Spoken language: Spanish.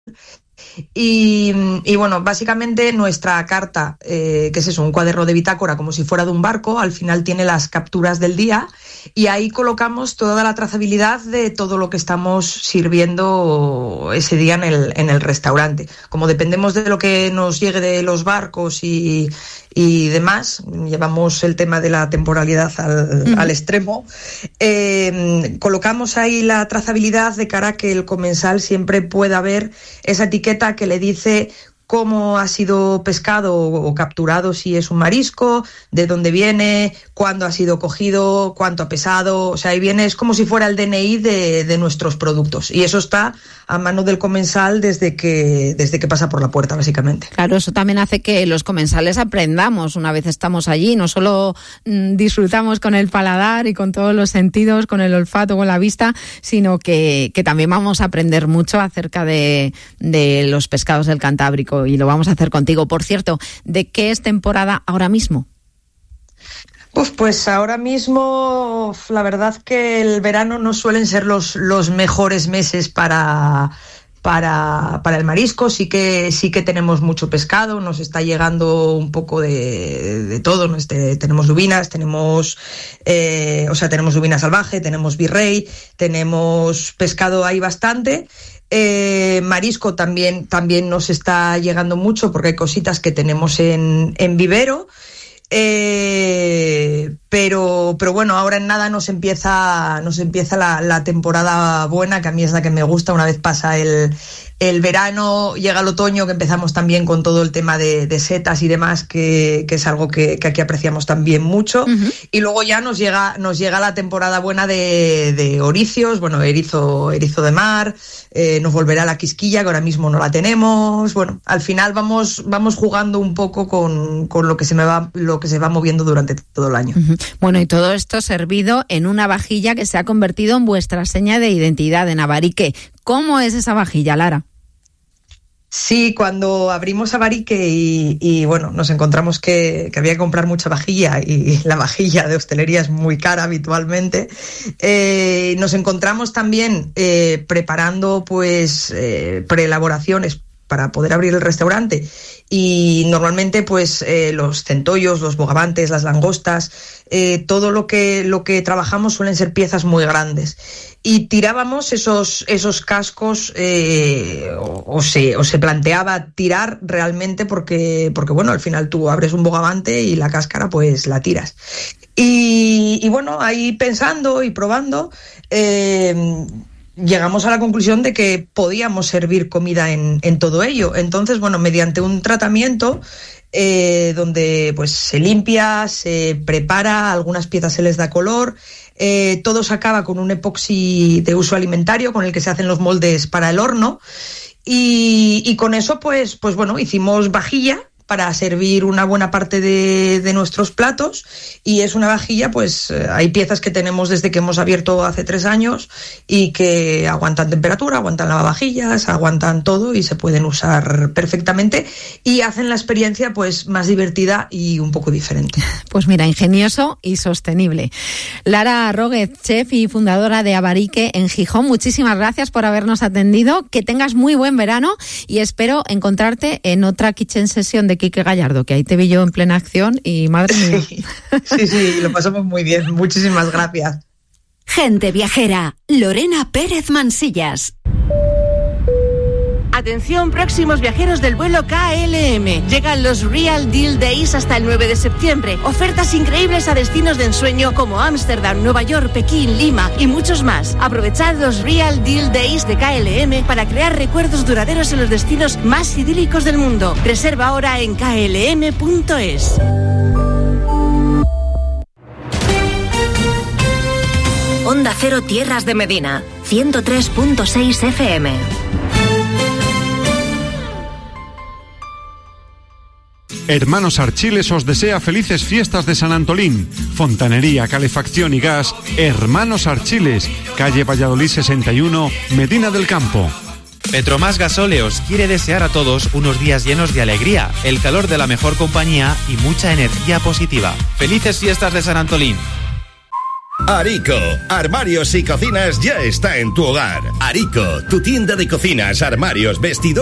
Y bueno, básicamente nuestra carta, que es eso, un cuaderno de bitácora como si fuera de un barco, al final tiene las capturas del día y ahí colocamos toda la trazabilidad de todo lo que estamos sirviendo ese día en el restaurante. Como dependemos de lo que nos llegue de los barcos y demás, llevamos el tema de la temporalidad al extremo, colocamos ahí la trazabilidad de cara a que el comensal siempre pueda ver esa etiqueta que le dice cómo ha sido pescado o capturado, si es un marisco, de dónde viene, cuándo ha sido cogido, cuánto ha pesado. O sea, ahí viene, es como si fuera el DNI de nuestros productos. Y eso está a mano del comensal desde que pasa por la puerta, básicamente. Claro, eso también hace que los comensales aprendamos una vez estamos allí. No solo disfrutamos con el paladar y con todos los sentidos, con el olfato, con la vista, sino que también vamos a aprender mucho acerca de los pescados del Cantábrico. Y lo vamos a hacer contigo. Por cierto, ¿de qué es temporada ahora mismo? Pues ahora mismo la verdad que el verano no suelen ser los mejores meses para el marisco. Sí que tenemos mucho pescado, nos está llegando un poco de todo. Tenemos lubinas, tenemos lubina salvaje, tenemos virrey, tenemos pescado, hay bastante. Marisco también nos está llegando mucho porque hay cositas que tenemos en vivero. Pero bueno, ahora en nada nos empieza la temporada buena, que a mí es la que me gusta. Una vez pasa el verano, llega el otoño, que empezamos también con todo el tema de setas y demás, que es algo que aquí apreciamos también mucho. Uh-huh. Y luego ya nos llega la temporada buena de oricios, bueno, erizo de mar, nos volverá la quisquilla, que ahora mismo no la tenemos. Bueno, al final vamos jugando un poco con lo que se va moviendo durante todo el año. Uh-huh. Bueno, y todo esto servido en una vajilla que se ha convertido en vuestra seña de identidad en Avarique. ¿Cómo es esa vajilla, Lara? Sí, cuando abrimos Avarique y bueno, nos encontramos que había que comprar mucha vajilla y la vajilla de hostelería es muy cara habitualmente, nos encontramos también preparando preelaboraciones para poder abrir el restaurante, y normalmente los centollos, los bogavantes, las langostas, todo lo que trabajamos suelen ser piezas muy grandes, y tirábamos esos cascos, o se planteaba tirar realmente porque bueno, al final tú abres un bogavante y la cáscara pues la tiras, y bueno, ahí pensando y probando, llegamos a la conclusión de que podíamos servir comida en todo ello. Entonces, bueno, mediante un tratamiento donde pues se limpia, se prepara, algunas piezas se les da color, todo se acaba con un epoxi de uso alimentario con el que se hacen los moldes para el horno, y con eso pues bueno, hicimos vajilla para servir una buena parte de nuestros platos, y es una vajilla, pues hay piezas que tenemos desde que hemos abierto hace 3 años y que aguantan temperatura, aguantan lavavajillas, aguantan todo y se pueden usar perfectamente y hacen la experiencia pues más divertida y un poco diferente. Pues mira, ingenioso y sostenible. Lara Róguez, chef y fundadora de Avarique en Gijón, muchísimas gracias por habernos atendido, que tengas muy buen verano y espero encontrarte en otra kitchen session de Quique Gallardo, que ahí te vi yo en plena acción y madre mía. Sí, lo pasamos muy bien. Muchísimas gracias. Gente viajera, Lorena Pérez Mansillas. Atención, próximos viajeros del vuelo KLM. Llegan los Real Deal Days hasta el 9 de septiembre. Ofertas increíbles a destinos de ensueño como Ámsterdam, Nueva York, Pekín, Lima y muchos más. Aprovechad los Real Deal Days de KLM para crear recuerdos duraderos en los destinos más idílicos del mundo. Reserva ahora en klm.es. Onda Cero Tierras de Medina, 103.6 FM. Hermanos Archiles os desea felices fiestas de San Antolín. Fontanería, calefacción y gas. Hermanos Archiles, calle Valladolid 61, Medina del Campo. Petromás Gasóleos quiere desear a todos unos días llenos de alegría, el calor de la mejor compañía y mucha energía positiva. Felices fiestas de San Antolín. Arico, armarios y cocinas ya está en tu hogar. Arico, tu tienda de cocinas, armarios, vestidores